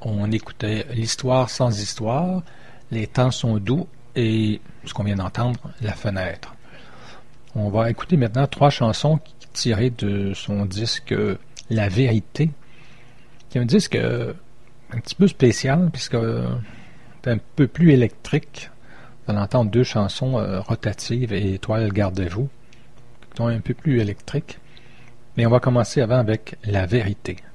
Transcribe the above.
on écoutait l'histoire sans histoire, les temps sont doux et ce qu'on vient d'entendre, la fenêtre. On va écouter maintenant 3 chansons tirées de son disque La Vérité, qui est un disque un petit peu spécial puisque c'est un peu plus électrique. Vous allez entendre 2 chansons rotatives et Étoile gardez-vous, qui sont un peu plus électriques. Mais on va commencer avant avec La Vérité.